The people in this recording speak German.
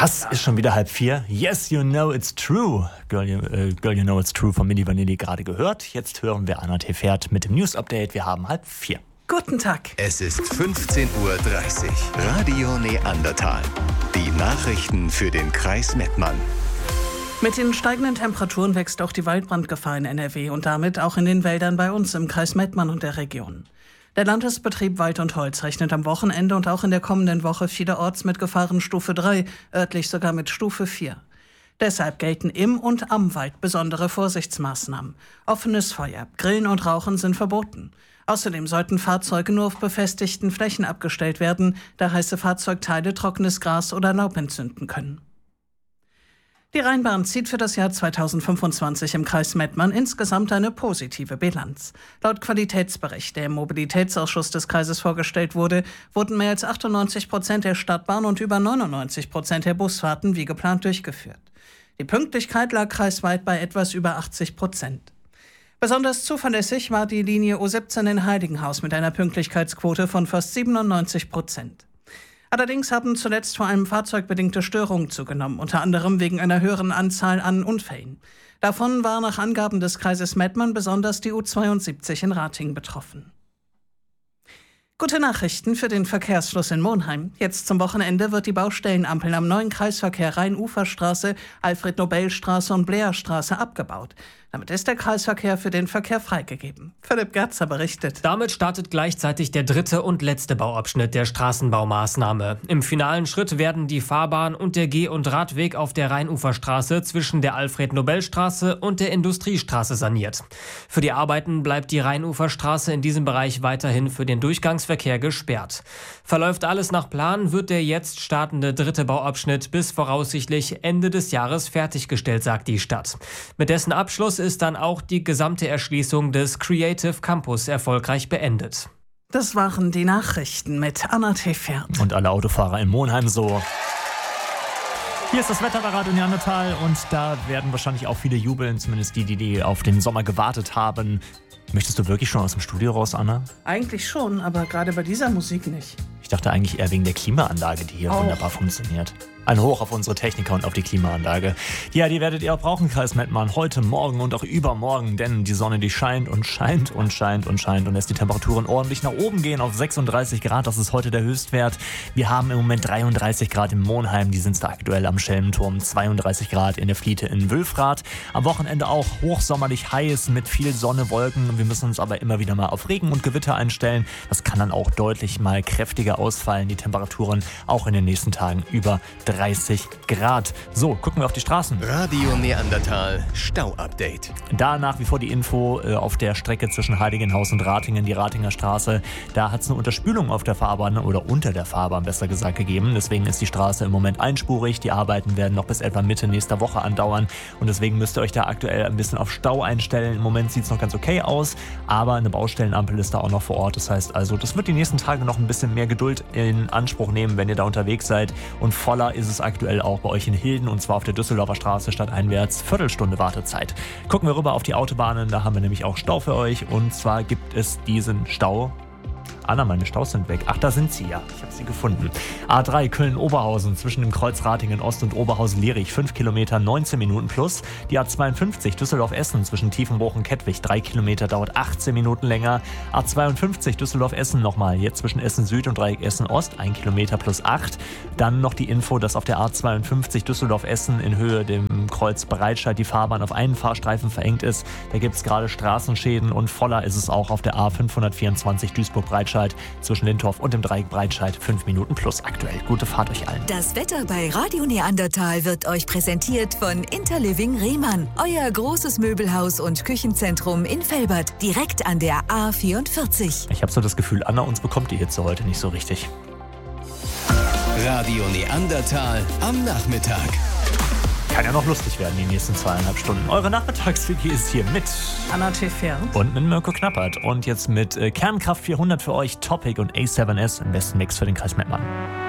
Was? Ist schon wieder 3:30? Yes, you know it's true. Girl, you know it's true von Milli Vanilli gerade gehört. Jetzt hören wir Anna Tefert mit dem News-Update. Wir haben 3:30. Guten Tag. Es ist 15:30 Uhr. Radio Neandertal. Die Nachrichten für den Kreis Mettmann. Mit den steigenden Temperaturen wächst auch die Waldbrandgefahr in NRW und damit auch in den Wäldern bei uns im Kreis Mettmann und der Region. Der Landesbetrieb Wald und Holz rechnet am Wochenende und auch in der kommenden Woche vielerorts mit Gefahrenstufe 3, örtlich sogar mit Stufe 4. Deshalb gelten im und am Wald besondere Vorsichtsmaßnahmen. Offenes Feuer, Grillen und Rauchen sind verboten. Außerdem sollten Fahrzeuge nur auf befestigten Flächen abgestellt werden, da heiße Fahrzeugteile trockenes Gras oder Laub entzünden können. Die Rheinbahn zieht für das Jahr 2025 im Kreis Mettmann insgesamt eine positive Bilanz. Laut Qualitätsbericht, der im Mobilitätsausschuss des Kreises vorgestellt wurde, wurden mehr als 98% der Stadtbahn und über 99% der Busfahrten wie geplant durchgeführt. Die Pünktlichkeit lag kreisweit bei etwas über 80%. Besonders zuverlässig war die Linie U17 in Heiligenhaus mit einer Pünktlichkeitsquote von fast 97%. Allerdings haben zuletzt vor allem fahrzeugbedingte Störungen zugenommen, unter anderem wegen einer höheren Anzahl an Unfällen. Davon war nach Angaben des Kreises Mettmann besonders die U72 in Ratingen betroffen. Gute Nachrichten für den Verkehrsfluss in Monheim. Jetzt zum Wochenende wird die Baustellenampel am neuen Kreisverkehr Rhein-Ufer-Straße, Alfred-Nobel-Straße und Blair-Straße abgebaut. Damit ist der Kreisverkehr für den Verkehr freigegeben. Philipp Gerzer berichtet. Damit startet gleichzeitig der dritte und letzte Bauabschnitt der Straßenbaumaßnahme. Im finalen Schritt werden die Fahrbahn und der Geh- und Radweg auf der Rhein-Ufer-Straße zwischen der Alfred-Nobel-Straße und der Industriestraße saniert. Für die Arbeiten bleibt die Rhein-Ufer-Straße in diesem Bereich weiterhin für den Durchgangsverkehr gesperrt. Verläuft alles nach Plan, wird der jetzt startende dritte Bauabschnitt bis voraussichtlich Ende des Jahres fertiggestellt, sagt die Stadt. Mit dessen Abschluss ist dann auch die gesamte Erschließung des Creative Campus erfolgreich beendet. Das waren die Nachrichten mit Anna Tefert. Und alle Autofahrer in Monheim so. Hier ist das Wetter bei Radio Neandertal und da werden wahrscheinlich auch viele jubeln, zumindest die auf den Sommer gewartet haben. Möchtest du wirklich schon aus dem Studio raus, Anna? Eigentlich schon, aber gerade bei dieser Musik nicht. Ich dachte eigentlich eher wegen der Klimaanlage, die hier wunderbar funktioniert. Ein Hoch auf unsere Techniker und auf die Klimaanlage. Ja, die werdet ihr auch brauchen, Kreis Mettmann, heute, morgen und auch übermorgen, denn die Sonne, die scheint und scheint und scheint und scheint und lässt die Temperaturen ordentlich nach oben gehen auf 36 Grad. Das ist heute der Höchstwert. Wir haben im Moment 33 Grad in Monheim, die sind da aktuell am Schelmenturm, 32 Grad in der Fliete in Wülfrath. Am Wochenende auch hochsommerlich heiß mit viel Sonne, Wolken. Wir müssen uns aber immer wieder mal auf Regen und Gewitter einstellen. Das kann dann auch deutlich mal kräftiger ausfallen. Die Temperaturen auch in den nächsten Tagen über 30 Grad. So, gucken wir auf die Straßen. Radio Neandertal Stau-Update. Da nach wie vor die Info auf der Strecke zwischen Heiligenhaus und Ratingen, die Ratinger Straße. Da hat es eine Unterspülung auf der Fahrbahn oder unter der Fahrbahn besser gesagt gegeben. Deswegen ist die Straße im Moment einspurig. Die Arbeiten werden noch bis etwa Mitte nächster Woche andauern. Und deswegen müsst ihr euch da aktuell ein bisschen auf Stau einstellen. Im Moment sieht es noch ganz okay aus, aber eine Baustellenampel ist da auch noch vor Ort. Das heißt also, das wird die nächsten Tage noch ein bisschen mehr Geduld in Anspruch nehmen, wenn ihr da unterwegs seid. Und voller ist es aktuell auch bei euch in Hilden, und zwar auf der Düsseldorfer Straße stadteinwärts. Viertelstunde Wartezeit. Gucken wir rüber auf die Autobahnen, da haben wir nämlich auch Stau für euch. Und zwar gibt es diesen Stau. Anna, meine Staus sind weg. Ach, da sind sie ja. Ich habe sie gefunden. A3 Köln-Oberhausen zwischen dem Kreuz Ratingen Ost und Oberhausen-Lierich 5 Kilometer, 19 Minuten plus. Die A52 Düsseldorf-Essen zwischen Tiefenbruch und Kettwig 3 Kilometer, dauert 18 Minuten länger. A52 Düsseldorf-Essen nochmal, jetzt zwischen Essen Süd und Dreieck Essen Ost 1 Kilometer plus 8. Dann noch die Info, dass auf der A52 Düsseldorf-Essen in Höhe dem Kreuz Breitscheid die Fahrbahn auf einen Fahrstreifen verengt ist. Da gibt es gerade Straßenschäden und voller ist es auch auf der A524 Duisburg-Breitscheid zwischen Lindorf und dem Dreieck Breitscheid 5 Minuten plus aktuell. Gute Fahrt euch allen. Das Wetter bei Radio Neandertal wird euch präsentiert von Interliving Rehmann. Euer großes Möbelhaus und Küchenzentrum in Velbert, direkt an der A44. Ich habe so das Gefühl, Anna, uns bekommt die Hitze heute nicht so richtig. Radio Neandertal am Nachmittag. Kann ja noch lustig werden die nächsten 2,5 Stunden. Eure Nachmittagswiki ist hier mit Anna Tefert und mit Mirko Knappert. Und jetzt mit Kernkraft 400 für euch, Topic und A7S im besten Mix für den Kreis Mettmann.